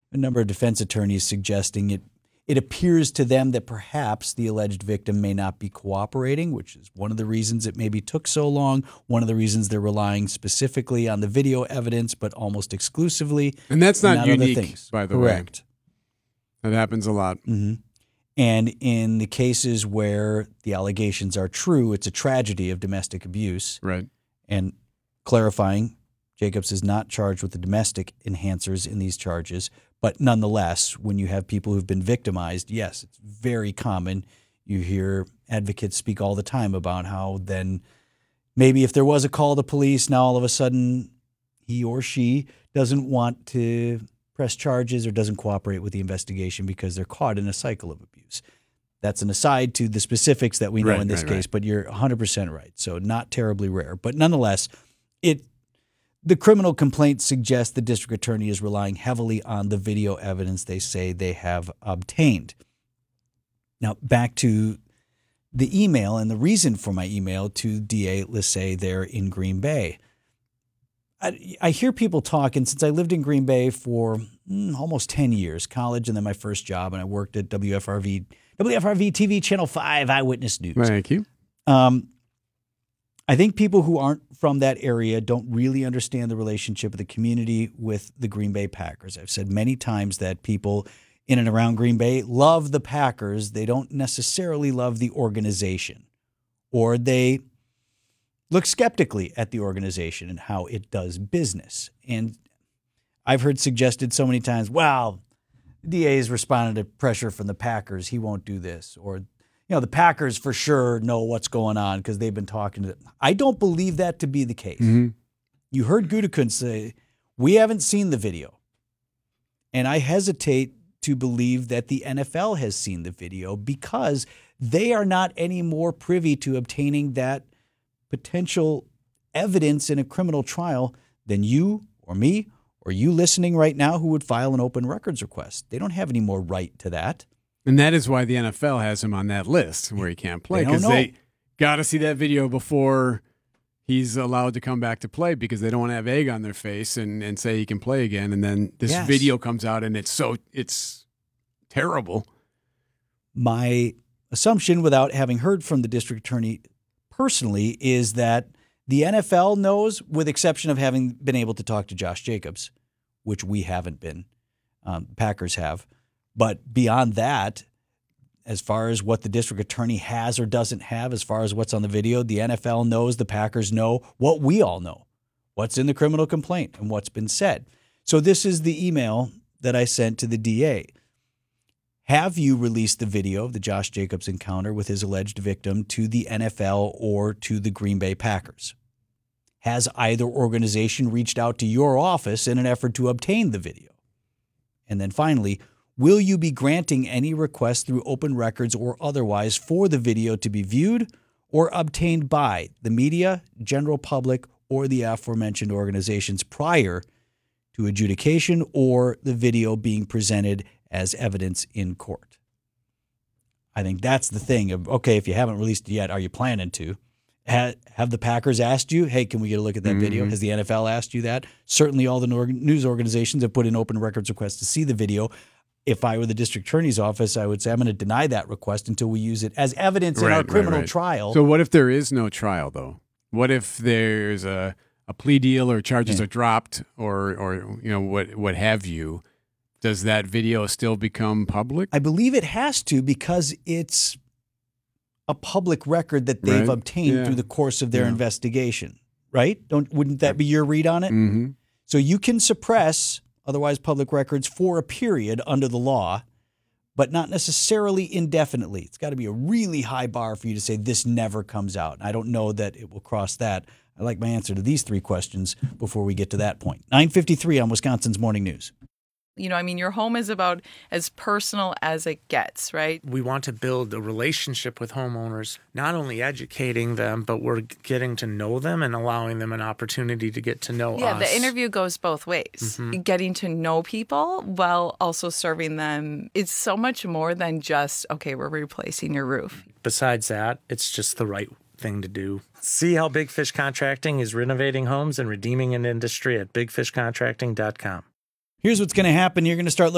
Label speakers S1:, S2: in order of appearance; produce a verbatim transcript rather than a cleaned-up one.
S1: a number of defense attorneys suggesting it it appears to them that perhaps the alleged victim may not be cooperating, which is one of the reasons it maybe took so long, one of the reasons they're relying specifically on the video evidence, but almost exclusively.
S2: And that's not,
S1: not
S2: unique, by the
S1: Correct.
S2: way. Correct. That happens a lot.
S1: Mm-hmm. And in the cases where the allegations are true, it's a tragedy of domestic abuse.
S2: Right.
S1: And clarifying, Jacobs is not charged with the domestic enhancers in these charges. But nonetheless, when you have people who've been victimized, yes, it's very common. You hear advocates speak all the time about how then maybe if there was a call to police, now all of a sudden he or she doesn't want to press charges or doesn't cooperate with the investigation because they're caught in a cycle of abuse. That's an aside to the specifics that we know
S2: right,
S1: in this
S2: right,
S1: case,
S2: right.
S1: but you're one hundred percent right. So not terribly rare. But nonetheless, it the criminal complaint suggests the district attorney is relying heavily on the video evidence they say they have obtained. Now, back to the email and the reason for my email to D A Lissay there in Green Bay. I, I hear people talk, and since I lived in Green Bay for mm, almost ten years, college and then my first job, and I worked at W F R V, W F R V T V Channel five Eyewitness News.
S2: Thank you.
S1: Um, I think people who aren't from that area don't really understand the relationship of the community with the Green Bay Packers. I've said many times that people in and around Green Bay love the Packers. They don't necessarily love the organization, or they look skeptically at the organization and how it does business. And I've heard suggested so many times, well, the D A has responded to pressure from the Packers. He won't do this. Or, you know, the Packers for sure know what's going on because they've been talking to them. I don't believe that to be the case.
S2: Mm-hmm.
S1: You heard Gutekunst say, we haven't seen the video. And I hesitate to believe that the N F L has seen the video because they are not any more privy to obtaining that potential evidence in a criminal trial than you or me or you listening right now who would file an open records request. They don't have any more right to that.
S2: And that is why the N F L has him on that list where he can't play, because they, they got to see that video before he's allowed to come back to play, because they don't want to have egg on their face and, and say he can play again. And then this
S1: Yes.
S2: video comes out and it's so it's terrible.
S1: My assumption, without having heard from the district attorney personally, is that the N F L knows, with exception of having been able to talk to Josh Jacobs, which we haven't been. Um, Packers have. But beyond that, as far as what the district attorney has or doesn't have, as far as what's on the video, the N F L knows, the Packers know what we all know, what's in the criminal complaint and what's been said. So this is the email that I sent to the D A. Have you released the video of the Josh Jacobs encounter with his alleged victim to the N F L or to the Green Bay Packers? Has either organization reached out to your office in an effort to obtain the video? And then finally, will you be granting any requests through open records or otherwise for the video to be viewed or obtained by the media, general public, or the aforementioned organizations prior to adjudication or the video being presented as evidence in court? I think that's the thing of, okay, if you haven't released it yet, are you planning to? Ha- have the Packers asked you, hey, can we get a look at that
S2: Mm-hmm.
S1: video? Has the N F L asked you that? Certainly all the news organizations have put in open records requests to see the video. If I were the district attorney's office, I would say I'm going to deny that request until we use it as evidence
S2: Right,
S1: in our
S2: right,
S1: criminal
S2: right.
S1: trial.
S2: So what if there is no trial, though? What if there's a, a plea deal or charges
S1: Yeah.
S2: are dropped or, or you know, what what have you? Does that video still become public?
S1: I believe it has to, because it's a public record that they've
S2: Right.
S1: obtained
S2: Yeah.
S1: through the course of their
S2: Yeah.
S1: investigation, right? Don't wouldn't that be your read on it?
S2: Mm-hmm.
S1: So you can suppress otherwise public records for a period under the law, but not necessarily indefinitely. It's got to be a really high bar for you to say this never comes out. And I don't know that it will cross that. I like my answer to these three questions before we get to that point. nine fifty-three on Wisconsin's Morning News.
S3: You know, I mean, your home is about as personal as it gets, right?
S4: We want to build a relationship with homeowners, not only educating them, but we're getting to know them and allowing them an opportunity to get to know
S3: Yeah,
S4: us.
S3: the interview goes both ways.
S4: Mhm.
S3: Getting to know people while also serving them. It's so much more than just, okay, we're replacing your roof.
S4: Besides that, it's just the right thing to do. See how Big Fish Contracting is renovating homes and redeeming an industry at big fish contracting dot com.
S1: Here's what's going to happen. You're going to start looking